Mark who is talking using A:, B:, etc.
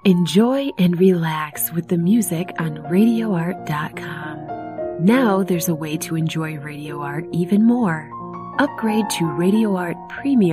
A: Enjoy and relax with the music on RadioArt.com. Now there's a way to enjoy Radio Art even more. Upgrade to Radio Art Premium